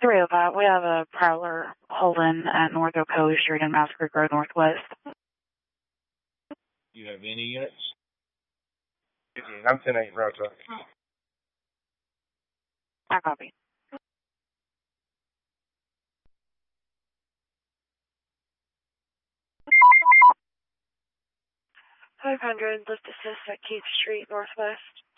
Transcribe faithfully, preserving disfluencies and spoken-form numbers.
three oh five, we have a Prowler Holden at North Ocoee Street and Mouse Creek Road Northwest. Do you have any units? I'm ten eight, Roger. I copy. five hundred, lift assist at Keith Street Northwest.